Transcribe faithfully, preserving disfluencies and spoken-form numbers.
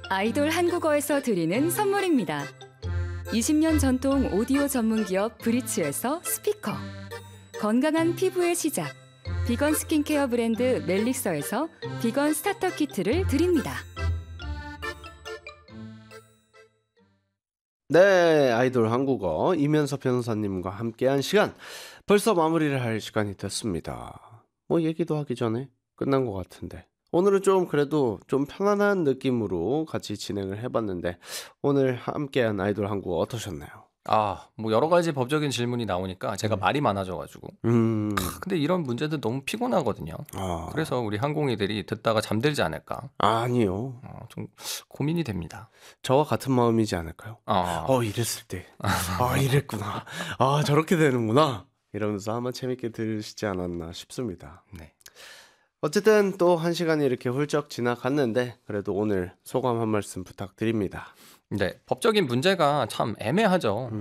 아이돌 한국어에서 드리는 선물입니다. 이십 년 전통 오디오 전문 기업 브리츠에서 스피커, 건강한 피부의 시작, 비건 스킨케어 브랜드 멜릭서에서 비건 스타터 키트를 드립니다. 네, 아이돌 한국어 이면서 변호사님과 함께한 시간 벌써 마무리를 할 시간이 됐습니다. 뭐 얘기도 하기 전에 끝난 것 같은데 오늘은 좀 그래도 좀 편안한 느낌으로 같이 진행을 해봤는데 오늘 함께한 아이돌 한국어 어떠셨나요? 아, 뭐 여러 가지 법적인 질문이 나오니까 제가 네. 말이 많아져가지고. 음, 근데 이런 문제들 너무 피곤하거든요. 아, 그래서 우리 항공이들이 듣다가 잠들지 않을까. 아니요. 어, 좀 고민이 됩니다. 저와 같은 마음이지 않을까요? 아, 어, 이랬을 때, 아, 이랬구나. 아, 저렇게 되는구나. 이러면서 아마 재밌게 들으시지 않았나 싶습니다. 네. 어쨌든 또 한 시간이 이렇게 훌쩍 지나갔는데 그래도 오늘 소감 한 말씀 부탁드립니다. 네, 법적인 문제가 참 애매하죠.